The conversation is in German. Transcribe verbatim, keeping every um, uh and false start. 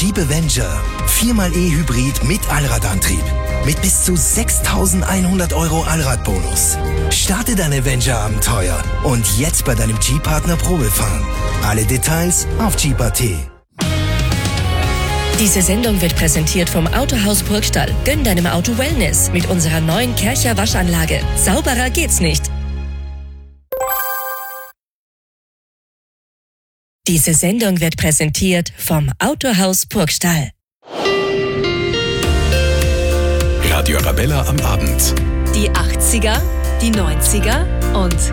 Jeep Avenger. Viermal E-Hybrid mit Allradantrieb. Mit bis zu sechstausendeinhundert Euro Allradbonus. Starte dein Avenger-Abenteuer und jetzt bei deinem Jeep-Partner Probefahren. Alle Details auf Jeep Punkt at. Diese Sendung wird präsentiert vom Autohaus Burgstall. Gönn deinem Auto Wellness mit unserer neuen Kärcher Waschanlage. Sauberer geht's nicht. Diese Sendung wird präsentiert vom Autohaus Burgstall. Radio Arabella am Abend. Die achtziger, die neunziger und